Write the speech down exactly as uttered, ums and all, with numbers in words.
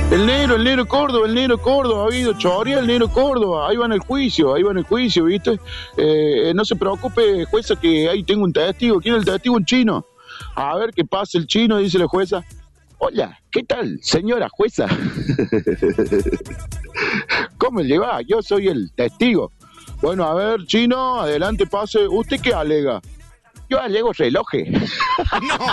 El negro, el negro Córdoba, el negro Córdoba, ha habido choría el negro Córdoba, ahí va en el juicio, ahí va en el juicio, ¿viste? Eh, no se preocupe, jueza, que ahí tengo un testigo. ¿Quién es el testigo? Un chino. A ver qué pasa el chino, dice la jueza. Hola, ¿qué tal, señora jueza? ¿Cómo le va? Yo soy el testigo. Bueno, a ver, chino, adelante, pase. ¿Usted qué alega? Yo alego relojes. No.